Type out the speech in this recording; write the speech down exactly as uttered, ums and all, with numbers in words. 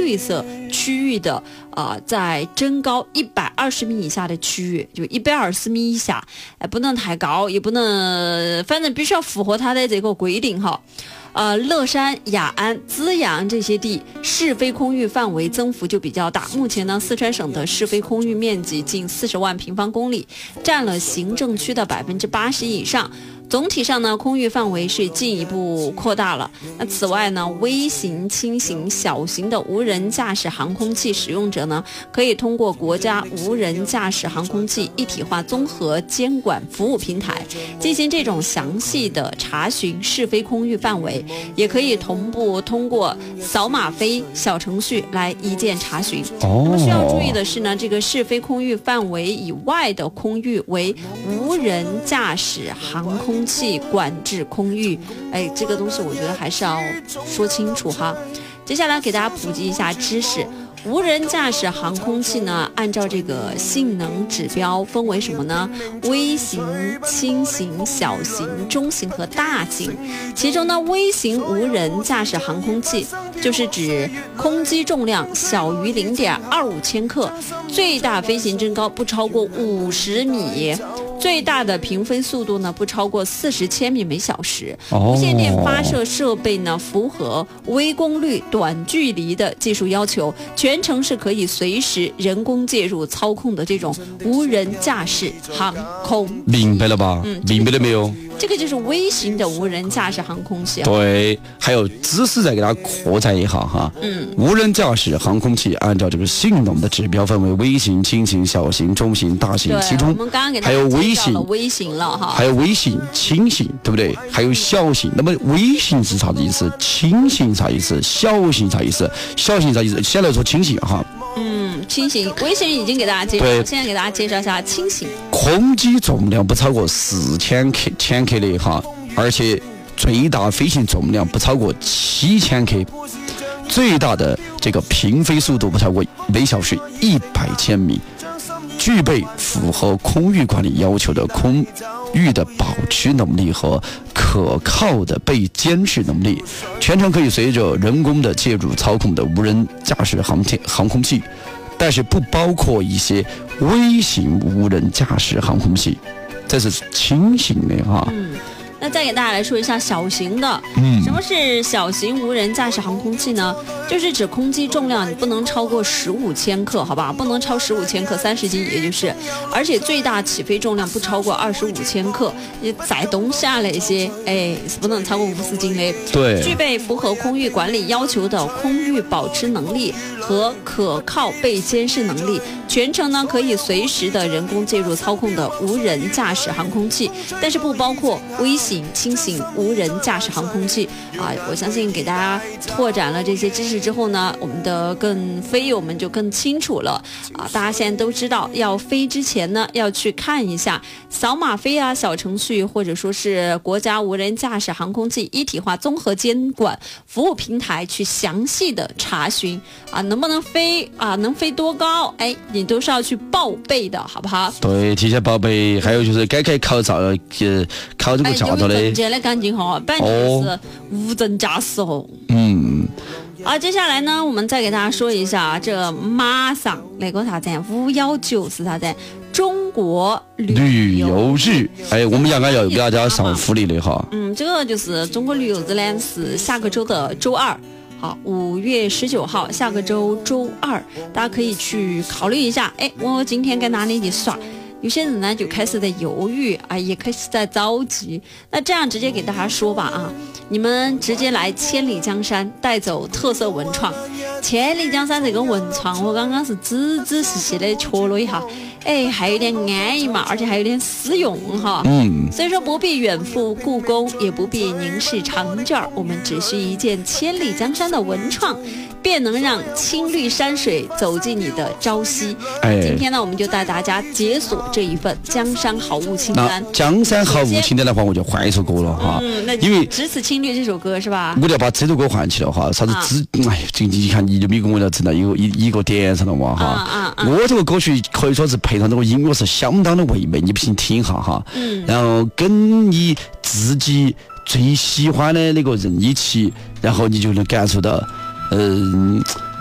绿色区域的呃，在增高一百二十米以下的区域，就一百二十米以下，哎，不能太高，也不能，反正必须要符合它的这个规定哈。呃，乐山、雅安、资阳这些地市非空域范围增幅就比较大。目前呢，四川省的市非空域面积近四十万平方公里，占了行政区的百分之八十以上。总体上呢，空域范围是进一步扩大了。那此外呢，微型、轻型、小型的无人驾驶航空器使用者呢，可以通过国家无人驾驶航空器一体化综合监管服务平台进行这种详细的查询是非空域范围，也可以同步通过扫码飞小程序来一键查询。 哦、 那么需要注意的是呢，这个是非空域范围以外的空域为无人驾驶航空空气管制空域，哎，这个东西我觉得还是要说清楚哈。接下来给大家普及一下知识，无人驾驶航空器呢，按照这个性能指标分为什么呢？微型、轻型、小型、中型和大型。其中呢，微型无人驾驶航空器就是指空机重量小于零点二五千克，最大飞行增高不超过五十米。最大的平飞速度呢不超过四十千米每小时。无线电发射设备呢符合微功率短距离的技术要求，全程是可以随时人工介入操控的这种无人驾驶航空。 明白了吧？嗯，明白了没有？ 这个就是微型的无人驾驶航空器、啊。 对，还有知识再给大家扩展一下哈。 嗯， 无人驾驶航空器按照这个性能的指标分为微型、轻型、小型、中型、大型，其中我们刚刚给大还家有微型、 微型了哈， 还有微型、轻型，对不对？还有小型。那么微型是啥子意思？轻型啥意思？小型啥意思？小型啥意思？先来说轻型哈。 嗯，轻型、微型已经给大家介绍，现在给大家介绍一下轻型。 空机重量不超过四千克千克的哈，而且最大飞行重量不超过七千克，最大的这个平飞速度不超过每小时一百千米，具备符合空域管理要求的空域的保持能力和可靠的被监视能力，全程可以随着人工的介入操控的无人驾驶航天航空器，但是不包括一些微型无人驾驶航空器，这是轻型的哈。 嗯，那再给大家来说一下小型的。 嗯， 什么是小型无人驾驶航空器呢？就是指空机重量你不能超过十五千克，好吧，不能超十五千克，三十斤也就是，而且最大起飞重量不超过二十五千克，你载东西啊那些，哎，是不能超过五十斤的。 对， 具备符合空域管理要求的空域保持能力和可靠被监视能力，全程呢可以随时的人工介入操控的无人驾驶航空器，但是不包括微型、轻型无人驾驶航空器啊。我相信给大家拓展了这些知识之后呢，我们的更飞友们就更清楚了啊！大家现在都知道，要飞之前呢，要去看一下扫码飞啊小程序，或者说是国家无人驾驶航空器一体化综合监管服务平台去详细的查询啊，能不能飞啊，能飞多高，哎，你都是要去报备的，好不好？ 对，提前报备。还有就是该开考照，呃，考这个驾照的， 证件的赶紧哈，不然就是无证驾驶哦。 嗯。 好，接下来呢，我们再给大家说一下，这马上那个啥子五一九是啥子？中国旅游日。哎，我们应该要给大家上福利的哈。 嗯，这个就是中国旅游日呢，是下个周的周二。好，五月十九号，下个周周二，大家可以去考虑一下。哎，我今天该哪里去耍？有些人呢就开始在犹豫啊，也开始在着急。那这样直接给大家说吧啊，你们直接来千里江山，带走特色文创。千里江山这个文创，我刚刚是仔仔细细的瞧了一下，哎，还有点安逸嘛，而且还有点实用哈。 嗯， 所以说不必远赴故宫，也不必凝视长卷，我们只需一件千里江山的文创，便能让青绿山水走进你的朝夕。哎，今天呢，我们就带大家解锁这一份江山好物清单。 那江山好物清单的话，我就换一首歌了哈。 嗯，那因为只此青绿这首歌是吧？ 我就要把这首歌换起了哈。啥子只、啊、哎，这你看你就没跟我聊真的一个一一个点上了嘛哈。 啊啊啊、 我这个歌曲可以说是配上这个音乐是相当的唯美，你不信听一下哈。 嗯。 然后跟你自己最喜欢的那个人一起，然后你就能感受到，嗯、呃，